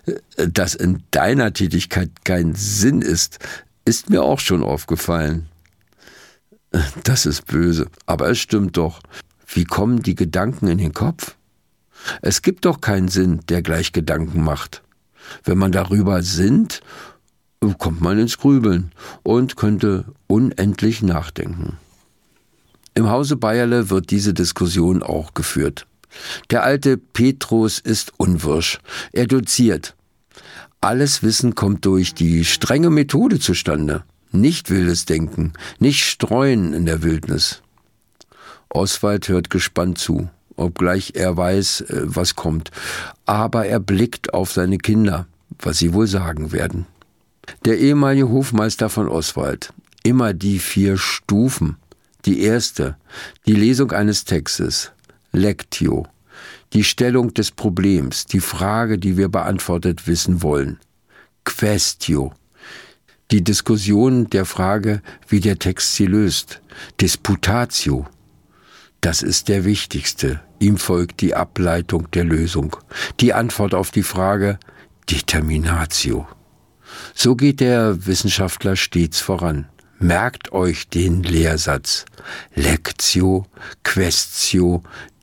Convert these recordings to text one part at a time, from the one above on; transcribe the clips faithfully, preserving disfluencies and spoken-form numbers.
Dass in deiner Tätigkeit kein Sinn ist, ist mir auch schon aufgefallen. Das ist böse, aber es stimmt doch. Wie kommen die Gedanken in den Kopf? Es gibt doch keinen Sinn, der gleich Gedanken macht. Wenn man darüber sinnt, kommt man ins Grübeln und könnte unendlich nachdenken. Im Hause Bayerle wird diese Diskussion auch geführt. Der alte Petrus ist unwirsch. Er doziert. Alles Wissen kommt durch die strenge Methode zustande. Nicht wildes Denken, nicht streuen in der Wildnis. Oswald hört gespannt zu, obgleich er weiß, was kommt. Aber er blickt auf seine Kinder, was sie wohl sagen werden. Der ehemalige Hofmeister von Oswald. Immer die vier Stufen. Die erste, die Lesung eines Textes. Lectio. Die Stellung des Problems, die Frage, die wir beantwortet wissen wollen. Quaestio. Die Diskussion der Frage, wie der Text sie löst. Disputatio. Das ist der wichtigste. Ihm folgt die Ableitung der Lösung. Die Antwort auf die Frage Determinatio. So geht der Wissenschaftler stets voran. Merkt euch den Lehrsatz. Lectio, Quaestio,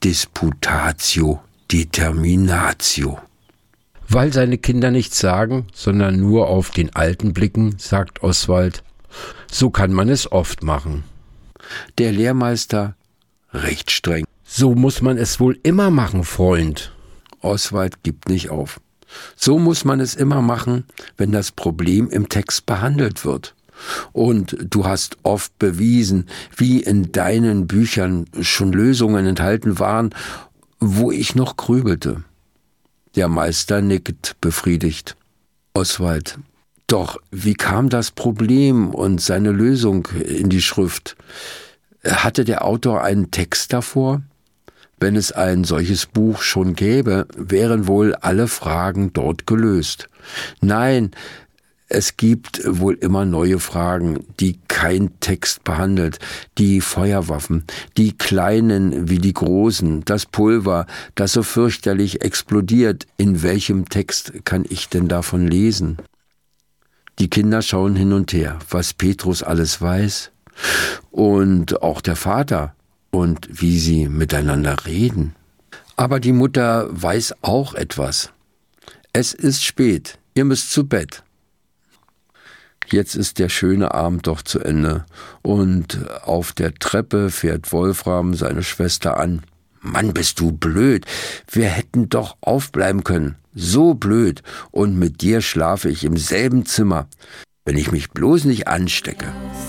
Disputatio, Determinatio. Weil seine Kinder nichts sagen, sondern nur auf den Alten blicken, sagt Oswald, so kann man es oft machen. Der Lehrmeister recht streng. So muss man es wohl immer machen, Freund. Oswald gibt nicht auf. So muss man es immer machen, wenn das Problem im Text behandelt wird. Und du hast oft bewiesen, wie in deinen Büchern schon Lösungen enthalten waren, wo ich noch grübelte. Der Meister nickt befriedigt. Oswald: Doch wie kam das Problem und seine Lösung in die Schrift? Hatte der Autor einen Text davor? Wenn es ein solches Buch schon gäbe, wären wohl alle Fragen dort gelöst. Nein, es gibt wohl immer neue Fragen, die kein Text behandelt. Die Feuerwaffen, die kleinen wie die großen, das Pulver, das so fürchterlich explodiert. In welchem Text kann ich denn davon lesen? Die Kinder schauen hin und her, was Petrus alles weiß. Und auch der Vater und wie sie miteinander reden. Aber die Mutter weiß auch etwas. Es ist spät, ihr müsst zu Bett. Jetzt ist der schöne Abend doch zu Ende und auf der Treppe fährt Wolfram seine Schwester an. Mann, bist du blöd, wir hätten doch aufbleiben können. So blöd, und mit dir schlafe ich im selben Zimmer, wenn ich mich bloß nicht anstecke.